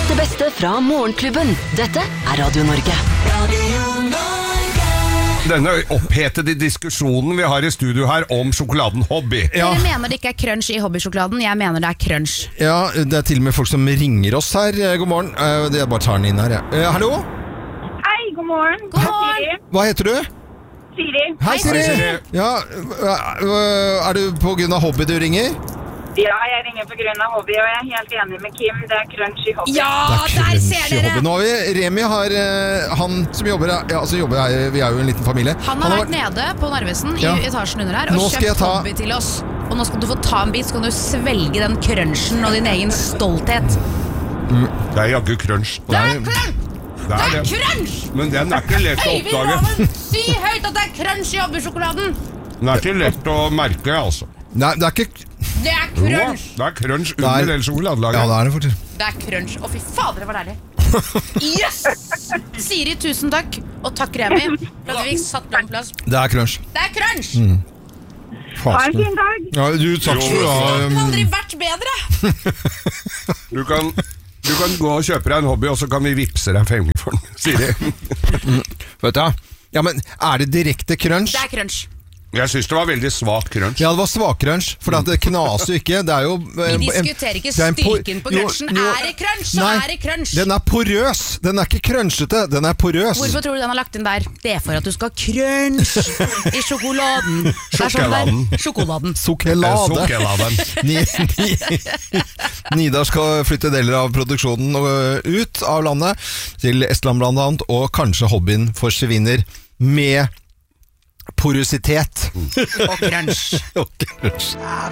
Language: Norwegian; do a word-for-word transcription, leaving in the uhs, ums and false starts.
Alt det beste fra Morgenklubben. Dette er Radio Norge. Radio Norge. Denne opphetede diskusjonen vi har i studio her om sjokoladen Hobby. Ja. Dere mener det ikke er crunch i hobbysjokoladen, jeg mener det er crunch. Ja, det er til og med folk som ringer oss her. God morgen. Jeg bare tar den inn her, ja. Eh, hallo? Hei, god morgen. God morgen. Hva heter du? Siri. Hei, Siri. Hei, Siri. Ja, er du på grunn av hobby du ringer? Ja, jeg ringer på grunn av hobby, og jeg er helt enig med Kim. Det er crunch i hobby. Ja, Det er der crunch ser i dere! hobby. Nå har vi, Remi har, eh, han som jobber her, ja, altså jobber her, vi er jo en liten familie. Han har vært nede på Narvesen i Ja. etasjen under her og Nå skal jeg kjøpt ta- hobby til oss. Og nå skal du få ta en bit, så kan du svelge den crunchen og din egen stolthet. Det er jaggu crunch. Det er crunch! Det Det er er det. crunch! Men den er ikke lett å Øyvind oppdage. Loven, si høyt at det er crunch i hobbysjokoladen! Den er ikke lett å merke, altså. Nei, det er ikke... Det er Jo, crunch! det er crunch Det er- under hele Ja, sjokoladelaget. det er det faktisk. Det er crunch. Å, fy fader, det var deilig. Yes! Siri, tusen takk. Og takk, Remi, for at vi fikk satt på en plass. Det er crunch. Det er crunch! Ha en fin dag. Ja, du, takk skal du ha. Det har aldri um, vært bedre! Du kan, du kan gå og kjøpe deg en hobby, og så kan vi vippse deg penger for den, Siri. Vet du, ja, men er det direkte crunch? Det er crunch. Jeg synes det var veldig svak crunch. Ja, det var svak crunch, for at det knaser jo ikke. Det er jo eh, Vi en- diskuterer ikke det er en por- styrken på Jo, crunchen. jo, Er det crunch, så nei, er det crunch. Den er porøs. Den er ikke crunchete, den er porøs. Hvorfor tror du den har lagt inn der? Det er for at du skal ha crunch i sjokoladen. Det er sånn Sjokoladen. der. Sjokoladen. Sukkelade. Sjokkoladen. Ni, ni, Nidar skal flytte deler av produksjonen øh, ut av landet, til Estland blant annet, og kanskje hobbyen forsvinner med porøsitet. Og crunch. Og crunch.